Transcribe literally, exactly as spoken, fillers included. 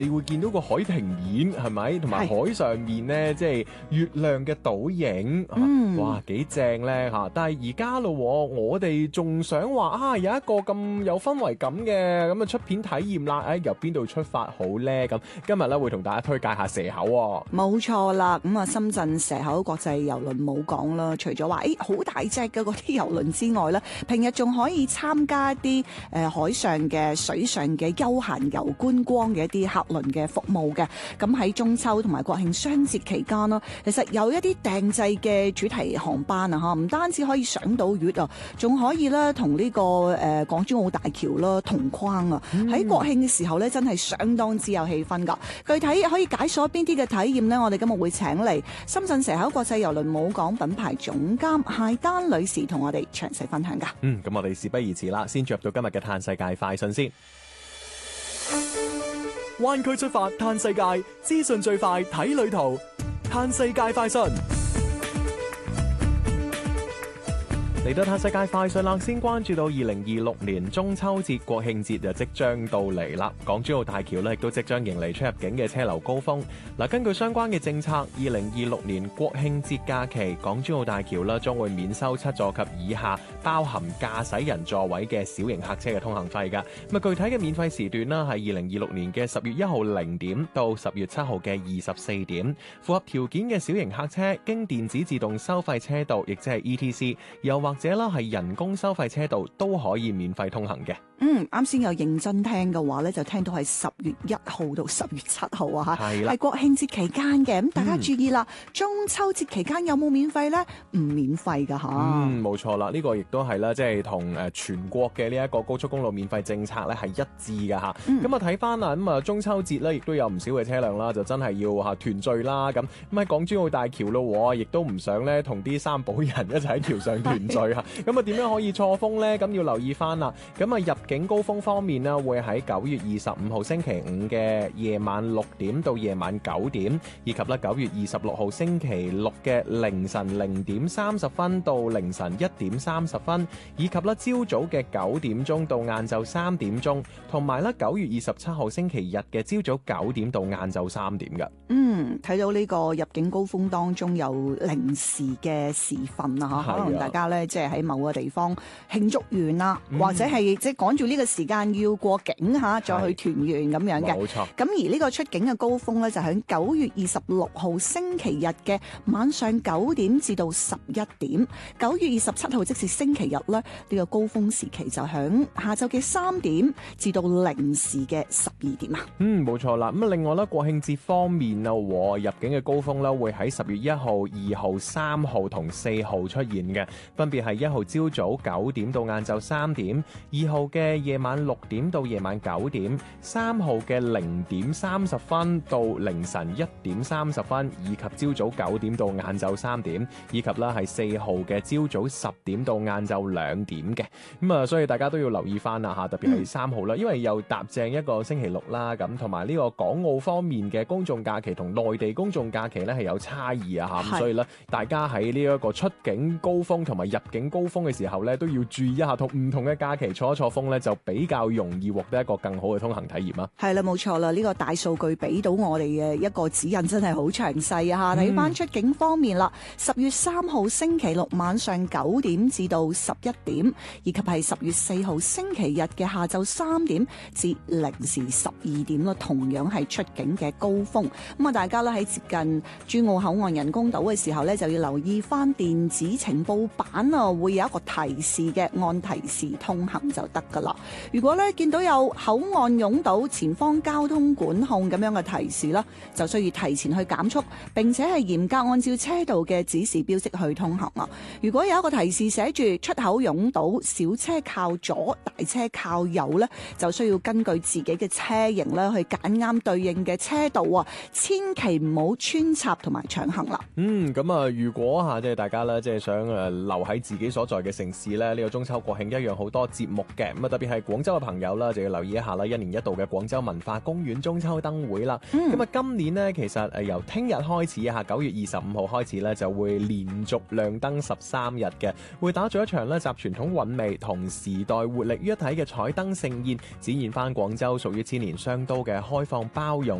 你會見到個海平面係咪？同埋海上面咧，即係月亮嘅倒影， 嗯、 哇幾正咧嚇！但係而家咯，我哋仲想話啊，有一個咁有氛圍感嘅咁嘅出片體驗啦，誒、哎、由邊度出發好咧？咁今日咧會同大家推介下蛇口喎。 冇錯啦，咁啊深圳蛇口國際郵輪冇講啦，除咗話誒好大隻嘅嗰啲郵輪之外咧，平日仲可以參加一啲誒、呃、海上嘅水上嘅休閒遊觀光嘅一啲客輪嘅服務嘅。咁喺中秋同埋國慶雙節期間啦，其實有一啲訂製嘅主題航班啊嚇，唔單止可以上到月啊，仲可以咧同呢個誒、呃、港珠澳大橋啦同框啊。喺、嗯、國慶嘅時候咧，真係相當之有氣氛㗎。具體可以解鎖邊啲嘅體驗呢？我哋今日會請嚟深圳蛇口國際郵輪母港品牌總監謝丹女士同我哋詳細分享㗎。 嗯，咁我哋事不宜遲啦，先進入到今日嘅嘆世界快訊先。灣區出發嘆世界，資訊最快睇旅途，嘆世界快訊。嚟到嘆世界快訊啦，先關注到二零二六年中秋節、國慶節就即將到嚟啦。港珠澳大橋咧亦都即將迎嚟出入境嘅車流高峰。嗱，根據相關嘅政策，二零二六年國慶節假期，港珠澳大橋啦將會免收七座及以下包含駕駛人座位嘅小型客車嘅通行費㗎。咁啊，具體嘅免費時段啦係二零二六年嘅十月一號零點到十月七號嘅二十四點。符合條件嘅小型客車經電子自動收費車道，亦即係 E T C， 又或者啦係人工收費車道都可以免費通行嘅。 嗯，啱先有認真聽嘅話咧，就聽到係十月一號到十月七號啊嚇，係國慶節期間嘅。咁大家注意啦，嗯、中秋節期間有冇免費咧？唔免費㗎嚇。 嗯，冇錯啦，呢、這個亦都係啦，即係同誒全國嘅呢一個高速公路免費政策咧係一致㗎嚇。咁啊睇翻啦，咁啊中秋節咧亦都有唔少嘅車輛啦，就真係要嚇團聚啦。咁咁喺港珠澳大橋咯，亦都唔想咧同啲三寶人一齊喺橋上團聚嚇。咁啊點樣可以錯峰咧？咁要留意翻啦。咁啊入境高峰方面呢，會喺九月二十五號星期五嘅夜晚六點到夜晚九點，以及咧九月二十六號星期六嘅凌晨零點三十分到凌晨一點三十分，以及咧朝早嘅九點鐘到晏晝三點鐘，同埋咧九月二十七號星期日嘅朝早九點到晏晝三點嘅。 嗯，睇到呢個入境高峰當中有零時嘅時分啊，可能大家咧即係喺某個地方慶祝完啦，嗯、或者係即係趕住呢個時間要過境嚇，再去團圓咁樣嘅。冇錯。咁而呢個出境嘅高峰咧，就喺九月二十六號星期日嘅晚上九點至到十一點。九月二十七號即是星期日咧，呢、呢個高峰時期就喺下晝嘅三點至到零時嘅十二點啊。嗯， 冇錯啦。咁啊，另外咧，國慶節方面啊，入境嘅高峰咧，會喺十月一號、二號、三號同四號出現嘅，分別係一號朝早九點到晏晝三點，二號嘅夜晚六點到夜晚九點，三號嘅零點三十分到凌晨一點三十分，以及朝早九點到晏晝三點，以及啦係四號嘅朝早十點到晏晝兩點嘅。咁啊，所以大家都要留意翻啦吓，特別係三號啦，因為又搭正一個星期六啦，咁同埋呢個港澳方面嘅公眾假期同內地公眾假期咧係有差異啊吓，咁所以咧大家喺呢一個出境高峰同埋入境高峰嘅時候咧，都要注意一下，同唔同嘅假期錯一錯峰咧，就比較容易獲得一個更好嘅通行體驗啊。 係啦，冇錯啦，呢、這個大數據俾到我哋嘅一個指引真係好詳細啊吓。睇翻出境方面啦，十月三號星期六晚上九點至到十一點，以及係十月四號星期日嘅下晝三點至零時十二點啦，同樣係出境嘅高峰。咁啊，大家咧喺接近珠澳口岸人工島嘅時候咧，就要留意翻電子情報板啊，會有一個提示嘅，按提示通行就得噶啦。如果咧見到有口岸擁堵、前方交通管控咁樣嘅提示啦，就需要提前去減速，並且係嚴格按照車道嘅指示標識去通行啊。如果有一個提示寫住出口擁堵，小車靠左，大車靠右咧，就需要根據自己嘅車型咧去揀啱對應嘅車道啊，千祈唔好穿插同埋搶行啦。 嗯，咁啊，如果吓即係大家咧，即係想誒留喺自己所在嘅城市咧，呢、這個中秋國慶一樣好多節目嘅，咁啊， 特別係廣州嘅朋友啦，就要留意一下啦，一年一度嘅廣州文化公園中秋燈會啦。咁啊、嗯，今年呢，其實誒由聽日開始啊，九月二十五號開始咧，就會連續亮燈十三日嘅，會打造一場咧集傳統韻味同時代活力於一體嘅彩燈盛宴，展現翻廣州屬於千年商都嘅開放包容